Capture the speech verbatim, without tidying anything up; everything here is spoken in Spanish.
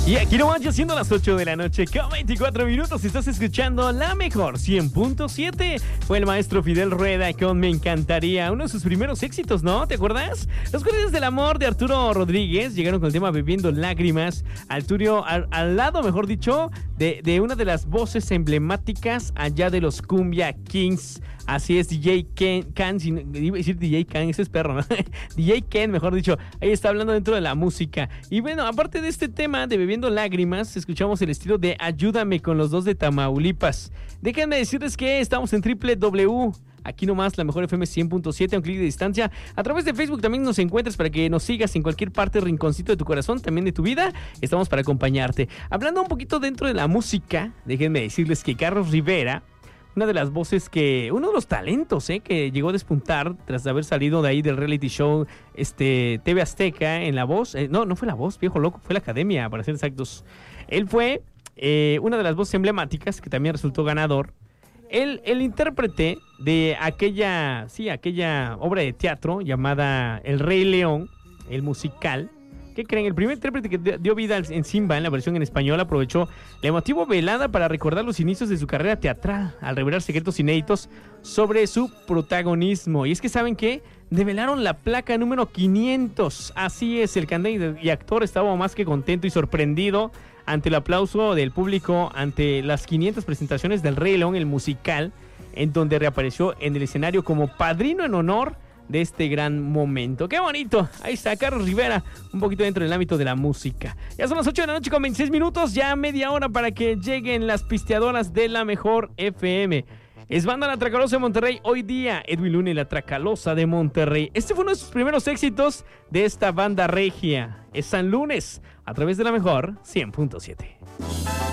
Y aquí nomás ya siendo las ocho de la noche con veinticuatro minutos, estás escuchando la mejor cien punto siete. Fue el maestro Fidel Rueda con Me Encantaría, uno de sus primeros éxitos, ¿no? ¿Te acuerdas? Los Guardianes del Amor de Arturo Rodríguez llegaron con el tema Bebiendo Lágrimas al, turio, al, al lado, mejor dicho, de, de una de las voces emblemáticas allá de los Cumbia Kings. Así es, D J Ken, Can, si, iba a decir D J Can, ese es perro, ¿no? D J Ken, mejor dicho, ahí está hablando dentro de la música. Y bueno, aparte de este tema de Bebiendo Lágrimas, escuchamos el estilo de Ayúdame con los dos de Tamaulipas. Déjenme decirles que estamos en doble u doble u doble u. Aquí nomás, la mejor F M cien punto siete, a un clic de distancia. A través de Facebook también nos encuentras para que nos sigas en cualquier parte, rinconcito de tu corazón, también de tu vida. Estamos para acompañarte. Hablando un poquito dentro de la música, déjenme decirles que Carlos Rivera, una de las voces que, uno de los talentos eh, que llegó a despuntar tras haber salido de ahí del reality show este, T V Azteca en La Voz. Eh, no, no fue La Voz, viejo loco, fue la Academia, para ser exactos. Él fue eh, una de las voces emblemáticas que también resultó ganador. El, el intérprete de aquella, sí, aquella obra de teatro llamada El Rey León, el musical. ¿Qué creen? El primer intérprete que dio vida en Simba en la versión en español aprovechó la emotiva velada para recordar los inicios de su carrera teatral al revelar secretos inéditos sobre su protagonismo. Y es que, ¿saben qué? Develaron la placa número quinientos. Así es, el cantante y actor estaba más que contento y sorprendido ante el aplauso del público ante las quinientas presentaciones del Rey León, el musical, en donde reapareció en el escenario como padrino en honor de este gran momento. ¡Qué bonito! Ahí está Carlos Rivera, un poquito dentro del ámbito de la música. Ya son las ocho de la noche con veintiséis minutos, ya media hora para que lleguen las pisteadoras de la mejor F M. Es Banda La Tracalosa de Monterrey hoy día, Edwin Luna y La Tracalosa de Monterrey. Este fue uno de sus primeros éxitos de esta banda regia. Es San Lunes, a través de la mejor cien punto siete.